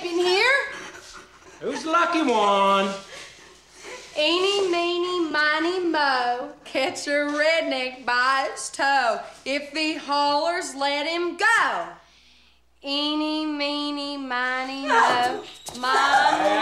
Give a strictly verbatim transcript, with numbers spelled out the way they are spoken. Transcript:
champion here. Who's the lucky one? Eeny, meeny, miny, mo. Catch a redneck by its toe. If he hollers, let him go. Eeny, meeny, miny, mo. My